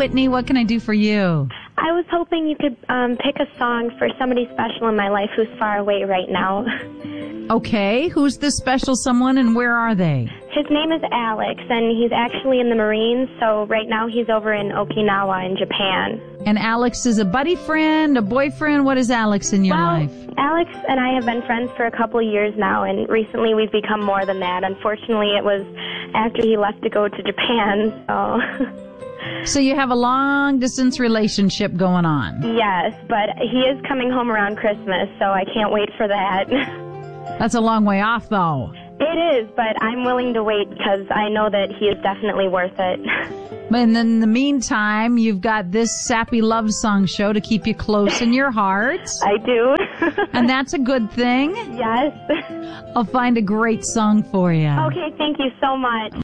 Whitney. What can I do for you? I was hoping you could pick a song for somebody special in my life who's far away right now. Okay. Who's this special someone and where are they? His name is Alex, and he's actually in the Marines, so right now he's over in Okinawa in Japan. And Alex is a buddy friend, a boyfriend? What is Alex in your life? Alex and I have been friends for a couple of years now, and recently we've become more than that. Unfortunately, it was after he left to go to Japan, so... So you have a long-distance relationship going on? Yes, but he is coming home around Christmas, so I can't wait for that. That's a long way off, though. It is, but I'm willing to wait because I know that he is definitely worth it. And in the meantime, you've got this sappy love song show to keep you close in your heart. I do. And that's a good thing. Yes. I'll find a great song for you. Okay, thank you so much.